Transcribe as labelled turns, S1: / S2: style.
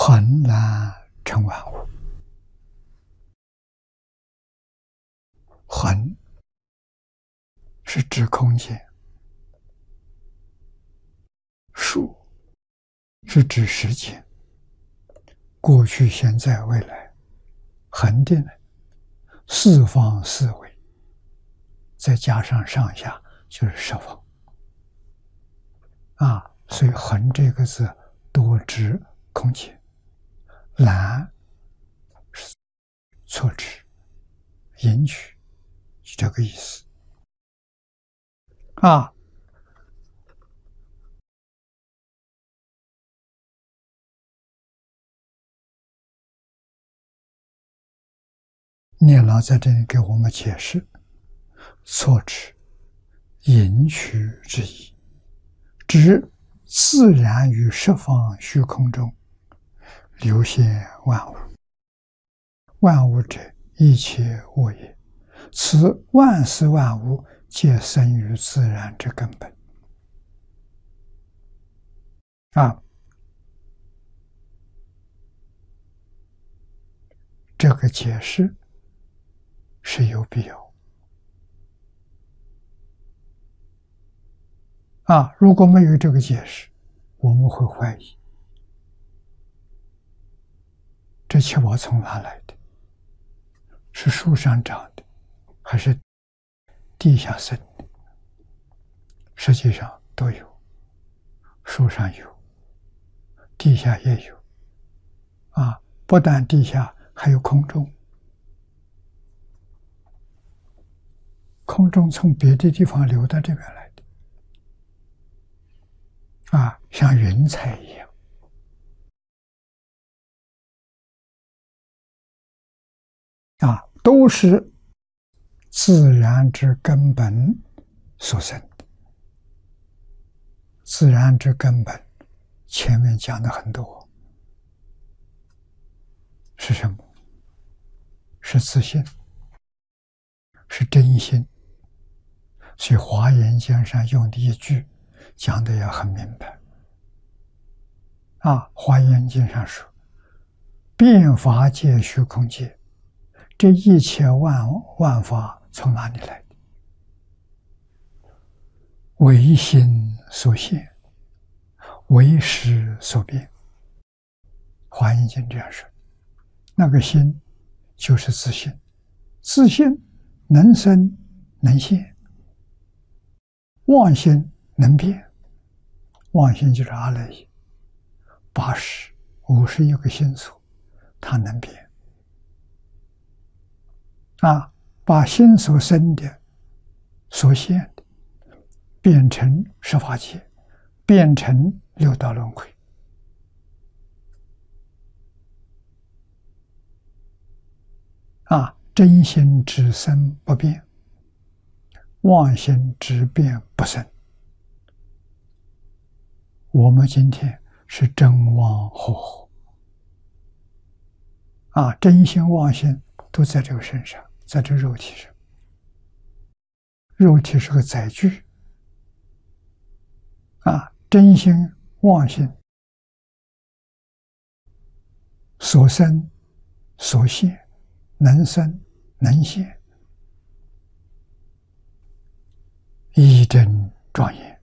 S1: 恒然成万物。恒是指空间，数是指时间，过去、现在、未来，恒定的四方四维，再加上上下就是十方啊。所以恒这个字多指空间，然是错指引取，是这个意思啊。念老在这里给我们解释错指引取之意，指自然于十方虚空中流现万物。万物者，一切物也。此万事万物皆生于自然之根本啊。这个解释是有必要啊！如果没有这个解释，我们会怀疑这七宝从哪来的？是树上长的，还是地下生的？实际上都有，树上有，地下也有啊！不但地下，还有空中。空中从别的地方流到这边来的啊，像云彩一样啊，都是自然之根本所生的。自然之根本，前面讲的很多，是什么？是自信，是真心。所以《华严经》上用的一句讲的也很明白啊，《华严经》上说：“遍法界虚空界，这一切万法从哪里来的？唯心所现，唯识所变。”《华严经》这样说，那个心就是自信，自信能生能现，妄心能变，妄心就是阿赖耶，80、51个心所，它能变啊，把心所生的、所现的，变成十法界，变成六道轮回啊。真心只生不变，妄心只变不生。我们今天是真妄合合啊，真心妄心都在这个身上，在这肉体上。肉体是个载具啊，真心妄心所生所现，能生能现，一真庄严